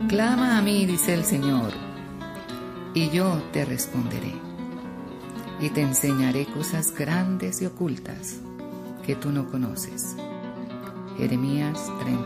Clama a mí, dice el Señor, y yo te responderé, y te enseñaré cosas grandes y ocultas que tú no conoces. Jeremías 31:6.